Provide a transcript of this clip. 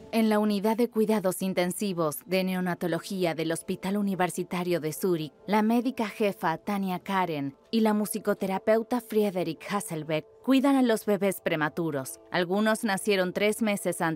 En la unidad de cuidados intensivos de neonatología del Hospital Universitario de Zúrich, la médica jefa Tania Karen y la musicoterapeuta Friederike Hasselbeck cuidan a los bebés prematuros. Algunos nacieron 3 meses antes